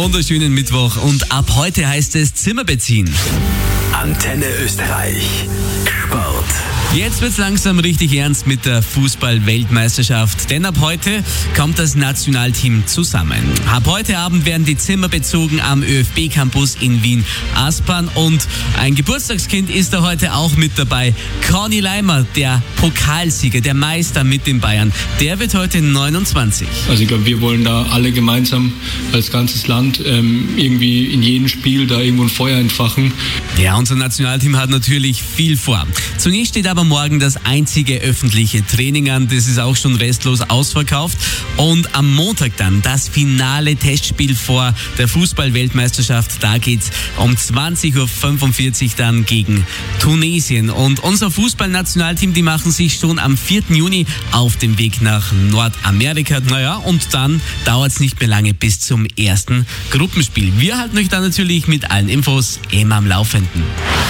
wunderschönen Mittwoch und ab heute heißt es Zimmer beziehen. Antenne Österreich. Sport. Jetzt wird's langsam richtig ernst mit der Fußball-Weltmeisterschaft, denn ab heute kommt das Nationalteam zusammen. Ab heute Abend werden die Zimmer bezogen am ÖFB-Campus in Wien-Aspern und ein Geburtstagskind ist da heute auch mit dabei. Conny Leimer, der Pokalsieger, der Meister mit den Bayern, der wird heute 29. Also ich glaube, wir wollen da alle gemeinsam als ganzes Land irgendwie in jedem Spiel da irgendwo ein Feuer entfachen. Ja, unser Nationalteam hat natürlich viel vor. Zunächst steht aber morgen das einzige öffentliche Training an. Das ist auch schon restlos ausverkauft. Und am Montag dann das finale Testspiel vor der Fußball-Weltmeisterschaft. Da geht's um 20.45 Uhr dann gegen Tunesien. Und unser Fußballnationalteam, die machen sich schon am 4. Juni auf den Weg nach Nordamerika. Naja, und dann dauert's nicht mehr lange bis zum ersten Gruppenspiel. Wir halten euch dann natürlich mit allen Infos immer am Laufenden.